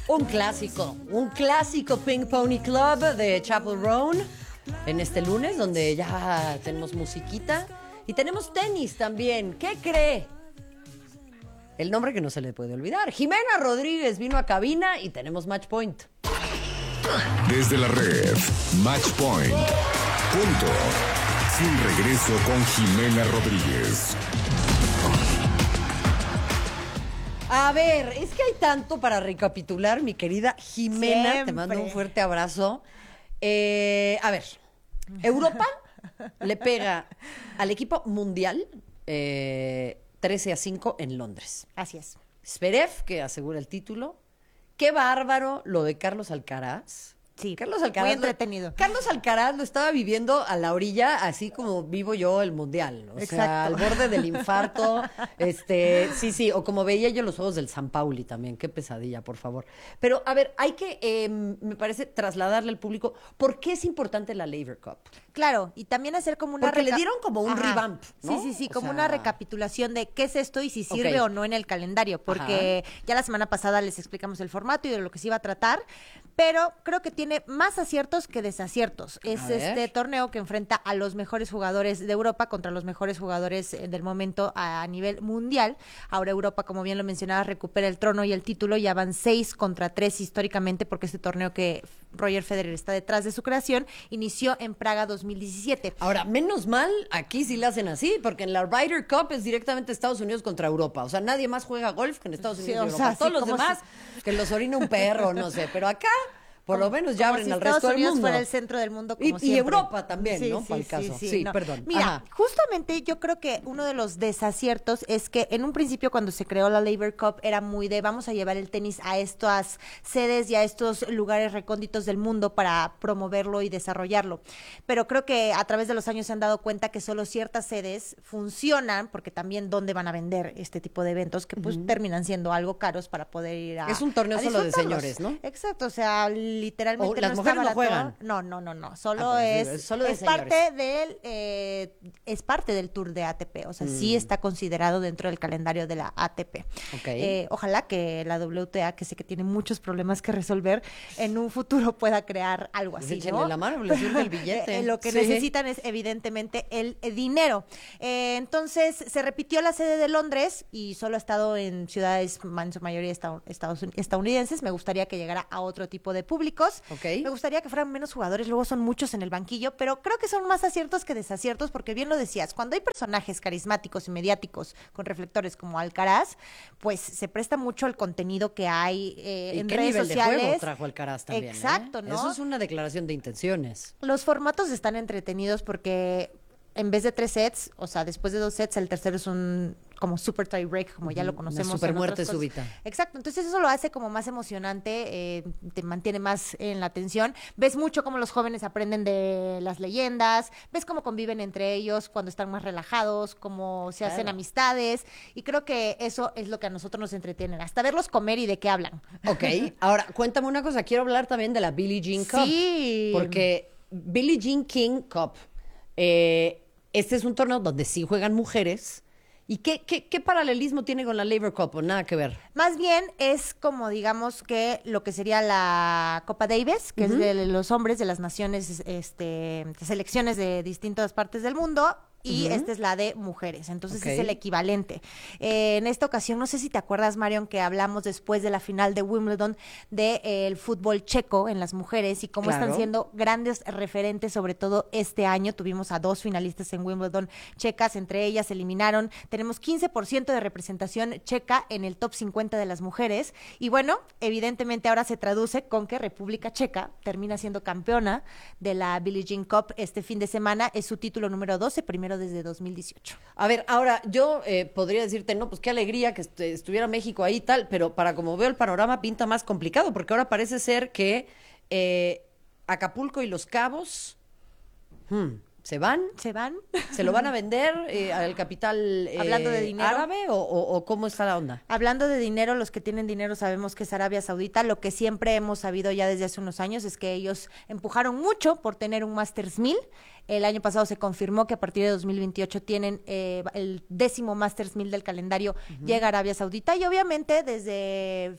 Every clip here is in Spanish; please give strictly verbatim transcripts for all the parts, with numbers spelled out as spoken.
Un clásico, un clásico Pink Pony Club de Chapel Roan en este lunes, donde ya tenemos musiquita y tenemos tenis también. ¿Qué cree? El nombre que no se le puede olvidar. Jimena Rodríguez vino a cabina y tenemos Match Point. Desde la red, Match Point. Punto. Sin regreso con Jimena Rodríguez. A ver, es que hay tanto para recapitular, mi querida Jimena. Siempre. Te mando un fuerte abrazo. Eh, a ver, Europa le pega al equipo mundial eh, trece a cinco en Londres. Así es. Zverev, que asegura el título. Qué bárbaro lo de Carlos Alcaraz. Sí, Carlos Alcaraz. muy entretenido. Lo, Carlos Alcaraz lo estaba viviendo a la orilla, así como vivo yo el mundial. O Exacto. sea, al borde del infarto. este, sí, sí, o como veía yo los juegos del San Pauli también. Qué pesadilla, por favor. Pero, a ver, hay que, eh, me parece, trasladarle al público por qué es importante la Laver Cup. Claro, y también hacer como una... Porque le reca- dieron como un Ajá. revamp, ¿no? Sí, sí, sí, O como sea- una recapitulación de qué es esto y si sirve Ok. o no en el calendario, porque ya la semana pasada les explicamos el formato y de lo que se iba a tratar, pero creo que tiene más aciertos que desaciertos. Es A ver. este torneo que enfrenta a los mejores jugadores de Europa contra los mejores jugadores eh, del momento a, a nivel mundial. Ahora Europa, como bien lo mencionaba, recupera el trono y el título, ya van seis contra tres históricamente, porque este torneo que Roger Federer está detrás de su creación inició en Praga dos mil diecisiete. Ahora, menos mal, aquí sí la hacen así, porque en la Ryder Cup es directamente Estados Unidos contra Europa. O sea, nadie más juega golf que en Estados Sí, Unidos y o Europa. sea, Todos sí, los como demás, que los orina un perro, no sé. Pero acá, por lo menos, ya Como abren si al Estados resto del Unidos mundo. fuera el centro del mundo, Y- como y siempre. Europa también, ¿no? Para el caso. Sí, no. perdón. Mira, Ajá. justamente yo creo que uno de los desaciertos es que en un principio, cuando se creó la Laver Cup, era muy de vamos a llevar el tenis a estas sedes y a estos lugares recónditos del mundo para promoverlo y desarrollarlo. Pero creo que a través de los años se han dado cuenta que solo ciertas sedes funcionan, porque también dónde van a vender este tipo de eventos, que pues terminan siendo algo caros para poder ir a Es un torneo a solo de disfrutarlos. señores, ¿no? Exacto, o sea, literalmente O las no está mujeres no barato. juegan. No, no, no, no. Solo Ah, pues, es, es solo de es señores. parte del eh, es parte del tour de A T P. O sea, Mm. sí está considerado dentro del calendario de la A T P. Ok. Eh, ojalá que la W T A, que sé que tiene muchos problemas que resolver, en un futuro pueda crear algo así, Échenle ¿no? la mano, les sirve el billete. Eh, lo que Sí. necesitan es evidentemente el eh, dinero. Eh, entonces se repitió la sede de Londres y solo ha estado en ciudades en su mayoría estad- estados- estadounidenses. Me gustaría que llegara a otro tipo de públicos. Ok. Me gustaría que fueran menos jugadores, luego son muchos en el banquillo, pero creo que son más aciertos que desaciertos, porque bien lo decías, cuando hay personajes carismáticos y mediáticos con reflectores como Alcaraz, pues se presta mucho el contenido que hay eh, ¿Y en qué redes nivel sociales. de juego trajo Alcaraz también? eh? Exacto, ¿no? Eso es una declaración de intenciones. Los formatos están entretenidos porque en vez de tres sets, o sea, después de dos sets, el tercero es un como super tie break, como ya lo Una conocemos. en supermuerte otras cosas. súbita. Exacto, entonces eso lo hace como más emocionante, eh, te mantiene más en la atención. Ves mucho cómo los jóvenes aprenden de las leyendas, ves cómo conviven entre ellos cuando están más relajados, cómo se hacen Claro. amistades, y creo que eso es lo que a nosotros nos entretiene, hasta verlos comer y de qué hablan. Ok, ahora cuéntame una cosa, quiero hablar también de la Billie Jean Cup. Sí. Porque Billie Jean King Cup, eh, este es un torneo donde sí juegan mujeres. ¿Y qué, qué, qué paralelismo tiene con la Laver Cup? ¿O nada que ver? Más bien es como, digamos, que lo que sería la Copa Davis, que es de los hombres de las naciones, este, selecciones de distintas partes del mundo, y Ujú. esta es la de mujeres, entonces Ok. es el equivalente. Eh, en esta ocasión, no sé si te acuerdas, Marion, que hablamos después de la final de Wimbledon del fútbol checo en las mujeres y cómo Claro. están siendo grandes referentes, sobre todo este año. Tuvimos a dos finalistas en Wimbledon checas, entre ellas eliminaron. Tenemos quince por ciento de representación checa en el top cincuenta de las mujeres. Y bueno, evidentemente ahora se traduce con que República Checa termina siendo campeona de la Billie Jean Cup este fin de semana. Es su título número doce, primero desde dos mil dieciocho. A ver, ahora yo eh, podría decirte, no, pues qué alegría que est- estuviera México ahí y tal, pero para como veo el panorama pinta más complicado, porque ahora parece ser que eh, Acapulco y Los Cabos hmm, se van, ¿Se van? se lo van a vender eh, al capital eh, Hablando de dinero. árabe o, o- o cómo está la onda. Hablando de dinero, los que tienen dinero sabemos que es Arabia Saudita. Lo que siempre hemos sabido ya desde hace unos años es que ellos empujaron mucho por tener un Masters mil. El año pasado se confirmó que a partir de dos mil veintiocho tienen eh, el décimo Masters mil del calendario, llega a Arabia Saudita, y obviamente desde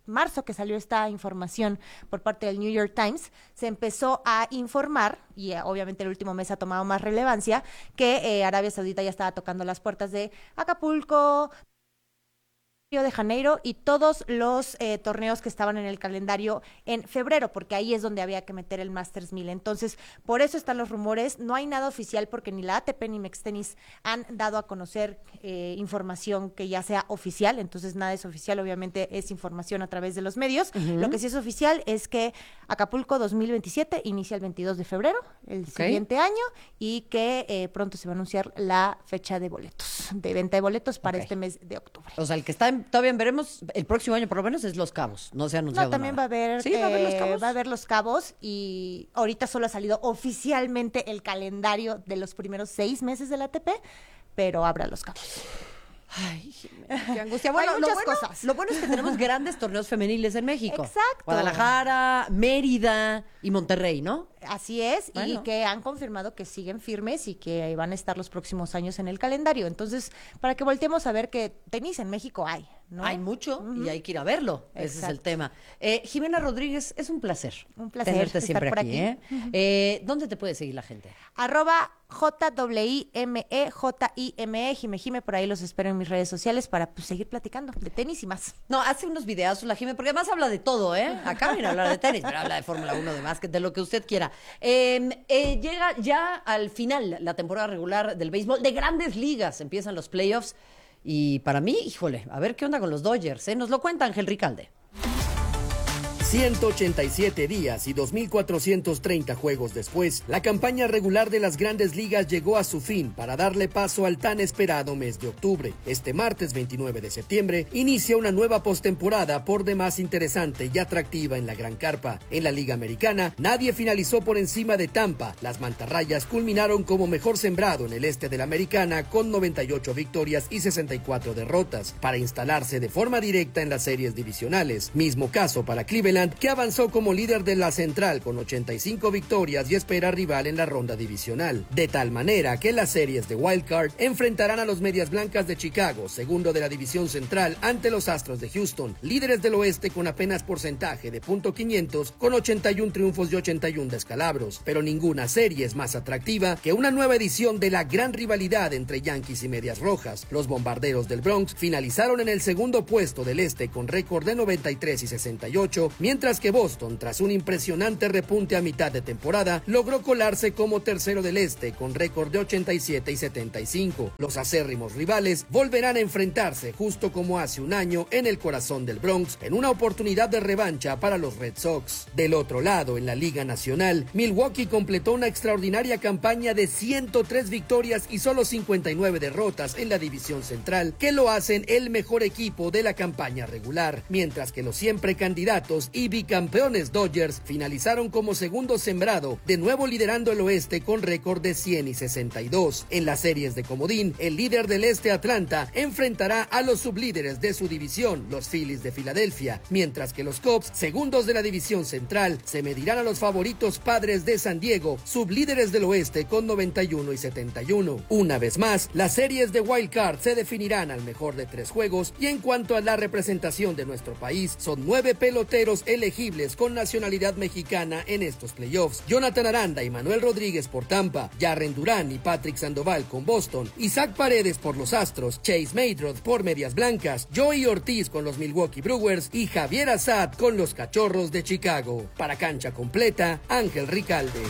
marzo que salió esta información por parte del New York Times, se empezó a informar, y eh, obviamente el último mes ha tomado más relevancia, que eh, Arabia Saudita ya estaba tocando las puertas de Acapulco, Río de Janeiro y todos los eh, torneos que estaban en el calendario en febrero, porque ahí es donde había que meter el Masters mil. Entonces, por eso están los rumores. No hay nada oficial porque ni la A T P ni Mextenis han dado a conocer eh, información que ya sea oficial. Entonces, nada es oficial, obviamente es información a través de los medios. Uh-huh. Lo que sí es oficial es que Acapulco dos mil veintisiete inicia el veintidós de febrero, el okay. siguiente año, y que eh, pronto se va a anunciar la fecha de boletos, de venta de boletos para okay. este mes de octubre. O sea, el que está en todavía veremos el próximo año por lo menos es Los Cabos, no se ha anunciado no, también nada. va a haber, ¿Sí? eh, ¿Va a haber Los Cabos? Va a haber Los Cabos y ahorita solo ha salido oficialmente el calendario de los primeros seis meses de la A T P, pero habrá Los Cabos. Ay, qué angustia. Bueno, hay lo muchas bueno, cosas. Lo bueno es que tenemos grandes torneos femeniles en México. Exacto. Guadalajara, Mérida y Monterrey, ¿no? Así es, bueno. y que han confirmado que siguen firmes y que van a estar los próximos años en el calendario. Entonces, para que volteemos a ver que tenis en México hay, ¿no? Hay mucho uh-huh. y hay que ir a verlo. Exacto. Ese es el tema. Eh, Jimena Rodríguez, es un placer. Un placer tenerte siempre estar por aquí. aquí. ¿eh? Uh-huh. Eh, ¿Dónde te puede seguir la gente? Arroba J W I M E J I M E Jime Jime, por ahí los espero en mis redes sociales para pues, seguir platicando de tenis y más. No, hace unos videos la Jime, porque además habla de todo, ¿eh? Acá viene a hablar de tenis, pero habla de Fórmula uno, de básquet, de lo que usted quiera. Eh, eh, llega ya al final la temporada regular del béisbol, de Grandes Ligas, empiezan los playoffs, y para mí, híjole, a ver qué onda con los Dodgers, ¿eh? Nos lo cuenta Ángel Ricalde. ciento ochenta y siete días y dos mil cuatrocientos treinta juegos después, la campaña regular de las Grandes Ligas llegó a su fin para darle paso al tan esperado mes de octubre. Este martes veintinueve de septiembre inicia una nueva postemporada por demás interesante y atractiva en la Gran Carpa. En la Liga Americana, nadie finalizó por encima de Tampa. Las mantarrayas culminaron como mejor sembrado en el este de la Americana con noventa y ocho victorias y sesenta y cuatro derrotas para instalarse de forma directa en las series divisionales. Mismo caso para Cleveland, que avanzó como líder de la central con ochenta y cinco victorias y espera rival en la ronda divisional. De tal manera que las series de Wild Card enfrentarán a los Medias Blancas de Chicago, segundo de la división central, ante los Astros de Houston, líderes del oeste con apenas porcentaje de punto quinientos, con ochenta y uno triunfos y ochenta y uno descalabros. Pero ninguna serie es más atractiva que una nueva edición de la gran rivalidad entre Yankees y Medias Rojas. Los Bombarderos del Bronx finalizaron en el segundo puesto del este con récord de noventa y tres y sesenta y ocho, mientras que Boston, tras un impresionante repunte a mitad de temporada, logró colarse como tercero del este con récord de ochenta y siete y setenta y cinco. Los acérrimos rivales volverán a enfrentarse justo como hace un año en el corazón del Bronx, en una oportunidad de revancha para los Red Sox. Del otro lado, en la Liga Nacional, Milwaukee completó una extraordinaria campaña de ciento tres victorias y solo cincuenta y nueve derrotas en la división central, que lo hacen el mejor equipo de la campaña regular, mientras que los siempre candidatos y bicampeones Dodgers finalizaron como segundo sembrado, de nuevo liderando el oeste con récord de cien y sesenta y dos. En las series de comodín, el líder del este, Atlanta, enfrentará a los sublíderes de su división, los Phillies de Filadelfia, mientras que los Cubs, segundos de la división central, se medirán a los favoritos Padres de San Diego, sublíderes del oeste con noventa y uno y setenta y uno. Una vez más, las series de Wild Card se definirán al mejor de tres juegos, y en cuanto a la representación de nuestro país, son nueve peloteros elegibles con nacionalidad mexicana en estos playoffs. Jonathan Aranda y Manuel Rodríguez por Tampa, Jarren Durán y Patrick Sandoval con Boston, Isaac Paredes por los Astros, Chase Maydroth por Medias Blancas, Joey Ortiz con los Milwaukee Brewers y Javier Assad con los Cachorros de Chicago. Para Cancha Completa, Ángel Ricalde.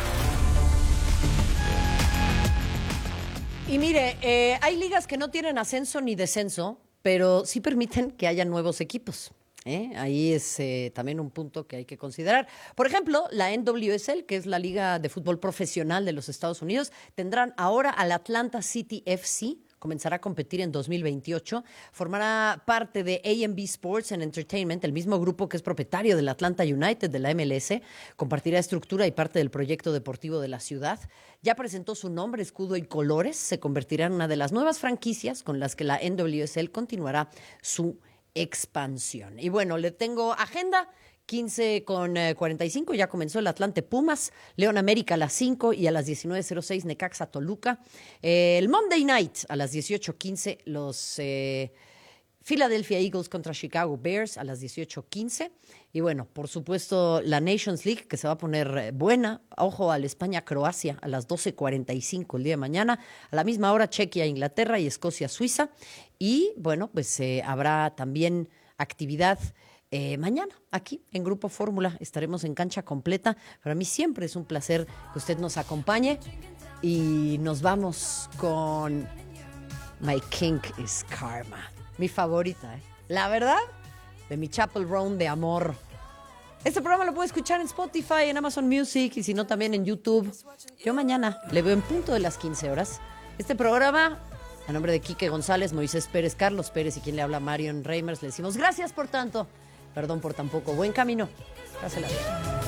Y mire, eh, hay ligas que no tienen ascenso ni descenso, pero sí permiten que haya nuevos equipos. ¿Eh? Ahí es eh, también un punto que hay que considerar. Por ejemplo, la N W S L, que es la Liga de Fútbol Profesional de los Estados Unidos, tendrán ahora al Atlanta City F C, comenzará a competir en dos mil veintiocho, formará parte de A and B Sports and Entertainment, el mismo grupo que es propietario del Atlanta United de la M L S, compartirá estructura y parte del proyecto deportivo de la ciudad. Ya presentó su nombre, escudo y colores, se convertirá en una de las nuevas franquicias con las que la N W S L continuará su expansión. Y bueno, le tengo agenda. quince con cuarenta y cinco, ya comenzó el Atlante Pumas, León América a las cinco y a las diecinueve cero seis Necaxa Toluca. Eh, el Monday Night a las dieciocho quince los eh, Philadelphia Eagles contra Chicago Bears a las dieciocho quince. Y bueno, por supuesto, la Nations League, que se va a poner buena. Ojo al España-Croacia a las doce cuarenta y cinco el día de mañana. A la misma hora, Chequia-Inglaterra y Escocia-Suiza. Y bueno, pues eh, habrá también actividad eh, mañana aquí en Grupo Fórmula. Estaremos en cancha completa. Para mí siempre es un placer que usted nos acompañe. Y nos vamos con My Kink is Karma. Mi favorita, ¿eh? La verdad, de mi Chapel Roan de amor. Este programa lo puede escuchar en Spotify, en Amazon Music y si no también en YouTube. Yo mañana le veo en punto de las quince horas. Este programa, a nombre de Quique González, Moisés Pérez, Carlos Pérez y quien le habla, Marion Reimers, le decimos gracias por tanto, perdón por tan poco, buen camino. Pásela bien.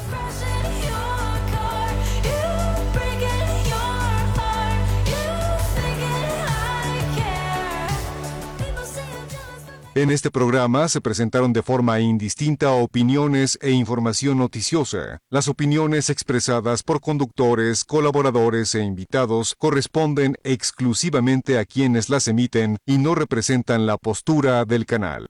En este programa se presentaron de forma indistinta opiniones e información noticiosa. Las opiniones expresadas por conductores, colaboradores e invitados corresponden exclusivamente a quienes las emiten y no representan la postura del canal.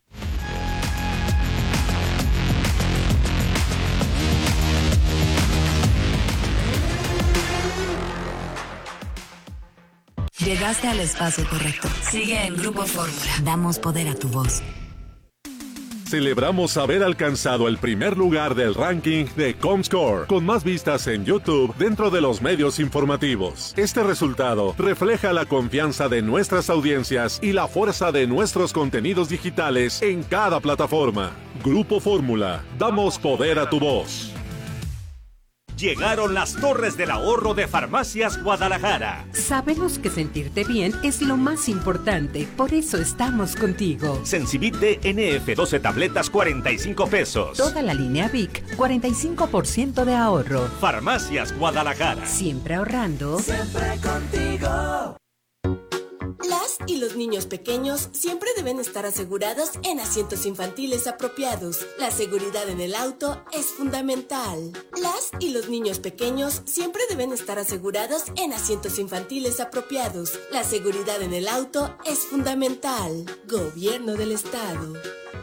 Llegaste al espacio correcto. Sigue en Grupo Fórmula. Damos poder a tu voz. Celebramos haber alcanzado el primer lugar del ranking de Comscore, con más vistas en YouTube dentro de los medios informativos. Este resultado refleja la confianza de nuestras audiencias y la fuerza de nuestros contenidos digitales en cada plataforma. Grupo Fórmula, damos poder a tu voz. Llegaron las Torres del Ahorro de Farmacias Guadalajara. Sabemos que sentirte bien es lo más importante, por eso estamos contigo. Sensibit D N F doce tabletas, cuarenta y cinco pesos. Toda la línea Vic, cuarenta y cinco por ciento de ahorro. Farmacias Guadalajara. Siempre ahorrando. Siempre contigo. Las y los niños pequeños siempre deben estar asegurados en asientos infantiles apropiados. La seguridad en el auto es fundamental. Las y los niños pequeños siempre deben estar asegurados en asientos infantiles apropiados. La seguridad en el auto es fundamental. Gobierno del Estado.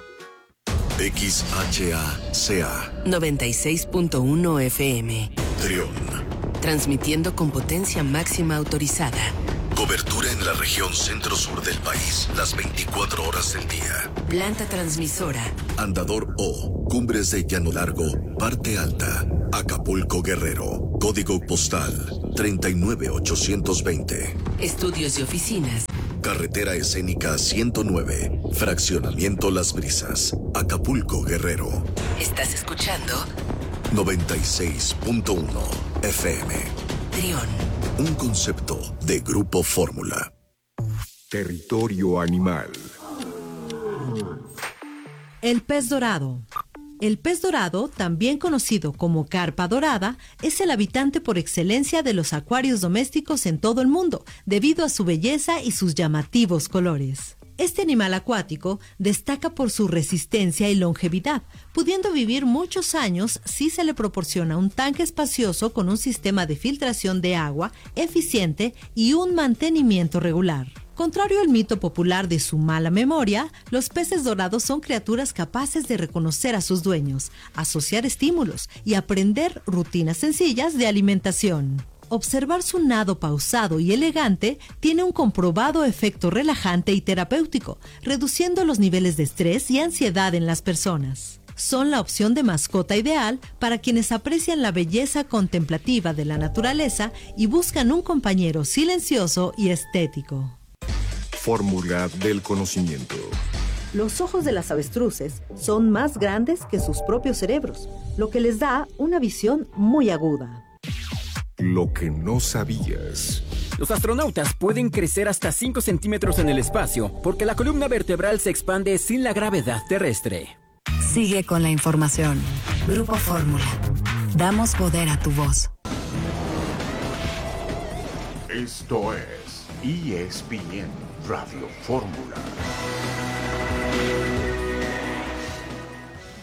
X H A C A noventa y seis punto uno F M. Trión. Transmitiendo con potencia máxima autorizada. Cobertura en la región centro-sur del país, las veinticuatro horas del día. Planta transmisora. Andador O, Cumbres de Llano Largo, Parte Alta, Acapulco Guerrero. Código postal treinta y nueve ochocientos veinte. Estudios y oficinas. Carretera escénica ciento nueve, Fraccionamiento Las Brisas, Acapulco Guerrero. ¿Estás escuchando? noventa y seis punto uno F M. Trión. Un concepto de Grupo Fórmula. Territorio animal. El pez dorado. El pez dorado, también conocido como carpa dorada, es el habitante por excelencia de los acuarios domésticos en todo el mundo, debido a su belleza y sus llamativos colores. Este animal acuático destaca por su resistencia y longevidad, pudiendo vivir muchos años si se le proporciona un tanque espacioso con un sistema de filtración de agua eficiente y un mantenimiento regular. Contrario al mito popular de su mala memoria, los peces dorados son criaturas capaces de reconocer a sus dueños, asociar estímulos y aprender rutinas sencillas de alimentación. Observar su nado pausado y elegante tiene un comprobado efecto relajante y terapéutico, reduciendo los niveles de estrés y ansiedad en las personas. Son la opción de mascota ideal para quienes aprecian la belleza contemplativa de la naturaleza y buscan un compañero silencioso y estético. Fórmula del conocimiento. Los ojos de las avestruces son más grandes que sus propios cerebros, lo que les da una visión muy aguda. Lo que no sabías. Los astronautas pueden crecer hasta cinco centímetros en el espacio porque la columna vertebral se expande sin la gravedad terrestre. Sigue con la información. Grupo Fórmula. Damos poder a tu voz. Esto es E S P N Radio Fórmula.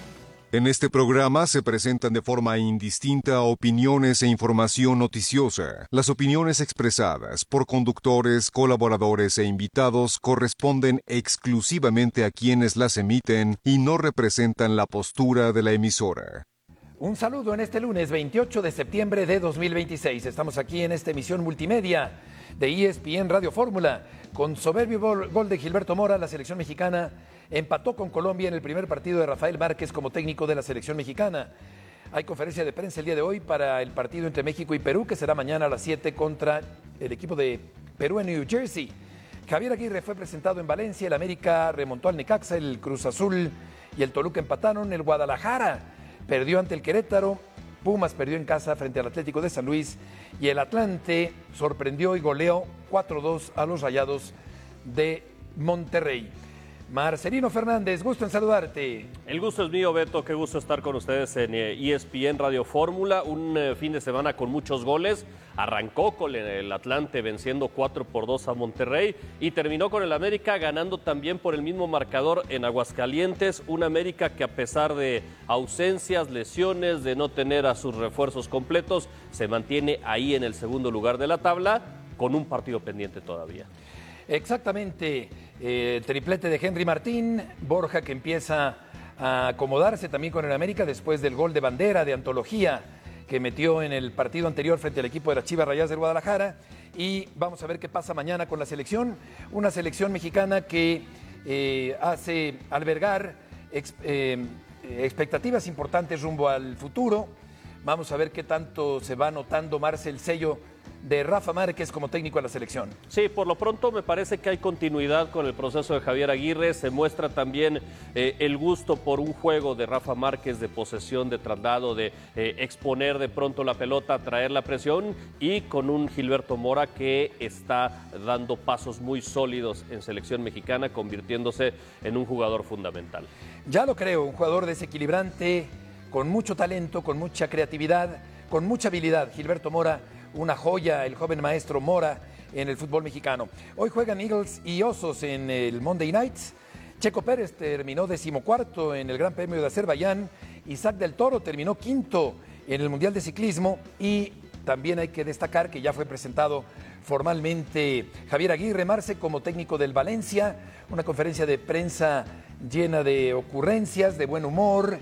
En este programa se presentan de forma indistinta opiniones e información noticiosa. Las opiniones expresadas por conductores, colaboradores e invitados corresponden exclusivamente a quienes las emiten y no representan la postura de la emisora. Un saludo en este lunes veintiocho de septiembre de dos mil veintiséis. Estamos aquí en esta emisión multimedia de E S P N Radio Fórmula. Con soberbio gol de Gilberto Mora, la selección mexicana empató con Colombia en el primer partido de Rafael Márquez como técnico de la selección mexicana. Hay conferencia de prensa el día de hoy para el partido entre México y Perú, que será mañana a las siete contra el equipo de Perú en New Jersey. Javier Aguirre fue presentado en Valencia, el América remontó al Necaxa, el Cruz Azul y el Toluca empataron, el Guadalajara perdió ante el Querétaro, Pumas perdió en casa frente al Atlético de San Luis y el Atlante sorprendió y goleó cuatro dos a los Rayados de Monterrey. Marcelino Fernández, gusto en saludarte. El gusto es mío, Beto, qué gusto estar con ustedes en E S P N Radio Fórmula. Un eh, fin de semana con muchos goles. Arrancó con el Atlante venciendo cuatro por dos a Monterrey y terminó con el América ganando también por el mismo marcador en Aguascalientes. Un América que, a pesar de ausencias, lesiones, de no tener a sus refuerzos completos, se mantiene ahí en el segundo lugar de la tabla con un partido pendiente todavía. Exactamente, eh, triplete de Henry Martín, Borja que empieza a acomodarse también con el América después del gol de bandera, de antología, que metió en el partido anterior frente al equipo de las Chivas Rayadas del Guadalajara. Y vamos a ver qué pasa mañana con la selección, una selección mexicana que eh, hace albergar ex, eh, expectativas importantes rumbo al futuro. Vamos a ver qué tanto se va notando, Marce, el sello de Rafa Márquez como técnico de la selección. Sí, por lo pronto me parece que hay continuidad con el proceso de Javier Aguirre. Se muestra también eh, el gusto por un juego de Rafa Márquez de posesión, de traslado, de eh, exponer de pronto la pelota, traer la presión, y con un Gilberto Mora que está dando pasos muy sólidos en selección mexicana, convirtiéndose en un jugador fundamental. Ya lo creo, un jugador desequilibrante, con mucho talento, con mucha creatividad, con mucha habilidad. Gilberto Mora, una joya, el joven maestro Mora en el fútbol mexicano. Hoy juegan Eagles y Osos en el Monday Nights. Checo Pérez terminó decimocuarto en el Gran Premio de Azerbaiyán. Isaac del Toro terminó quinto en el Mundial de Ciclismo. Y también hay que destacar que ya fue presentado formalmente Javier Aguirre, Marce, como técnico del Valencia. Una conferencia de prensa llena de ocurrencias, de buen humor,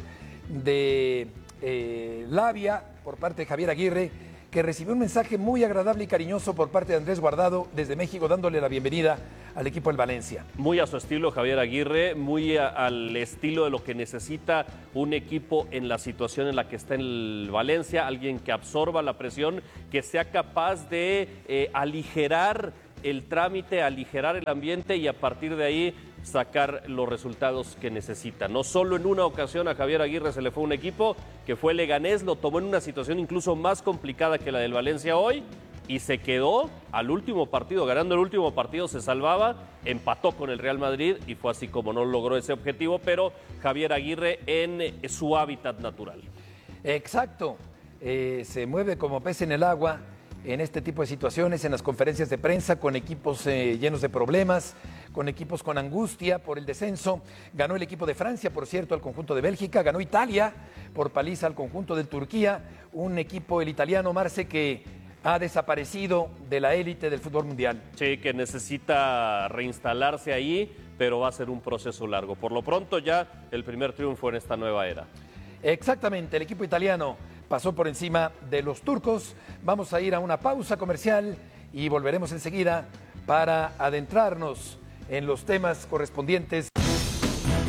de eh, labia por parte de Javier Aguirre, que recibió un mensaje muy agradable y cariñoso por parte de Andrés Guardado desde México, dándole la bienvenida al equipo del Valencia. Muy a su estilo Javier Aguirre, muy a, al estilo de lo que necesita un equipo en la situación en la que está en el Valencia, alguien que absorba la presión, que sea capaz de eh, aligerar el trámite, aligerar el ambiente y a partir de ahí sacar los resultados que necesita. No solo en una ocasión a Javier Aguirre se le fue un equipo, que fue Leganés, lo tomó en una situación incluso más complicada que la del Valencia hoy y se quedó al último partido, ganando el último partido se salvaba, empató con el Real Madrid y fue así como no logró ese objetivo, pero Javier Aguirre en su hábitat natural. Exacto, eh, se mueve como pez en el agua en este tipo de situaciones, en las conferencias de prensa, con equipos eh, llenos de problemas, con equipos con angustia por el descenso. Ganó el equipo de Francia, por cierto, al conjunto de Bélgica. Ganó Italia por paliza al conjunto de Turquía. Un equipo, el italiano, Marce, que ha desaparecido de la élite del fútbol mundial. Sí, que necesita reinstalarse ahí, pero va a ser un proceso largo. Por lo pronto ya el primer triunfo en esta nueva era. Exactamente, el equipo italiano pasó por encima de los turcos. Vamos a ir a una pausa comercial y volveremos enseguida para adentrarnos en los temas correspondientes.